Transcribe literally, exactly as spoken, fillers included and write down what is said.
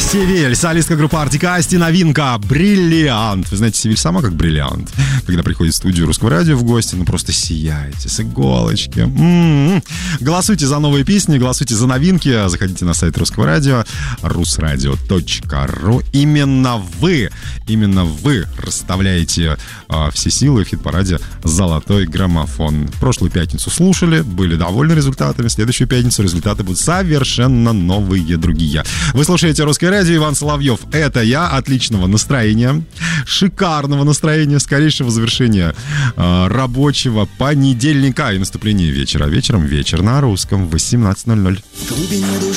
Севиль, солистка группы Arctic Asti, новинка «Бриллиант». Вы знаете, Севиль сама как бриллиант. Когда приходит в студию Русского радио в гости, ну просто сияете с иголочки. М-м-м. Голосуйте за новые песни, голосуйте за новинки. Заходите на сайт Русского радио, русрадио точка ру. Именно вы, именно вы расставляете э, все силы в хит-параде «Золотой граммофон». Прошлую пятницу слушали, были довольны результатами. В следующую пятницу результаты будут совершенно новые, другие. Вы слушаете Русское радио, Иван Соловьев. Это я. Отличного настроения, шикарного настроения, скорейшего завершения э, рабочего понедельника и наступления вечера. Вечером вечер на русском в восемнадцать ноль ноль.